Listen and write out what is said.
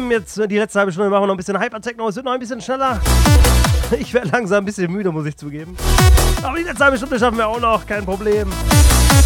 komm, jetzt die letzte halbe Stunde machen wir noch ein bisschen Hyper-Techno, es wird noch ein bisschen schneller. Ich werde langsam ein bisschen müde, muss ich zugeben. Aber die letzte halbe Stunde schaffen wir auch noch, kein Problem.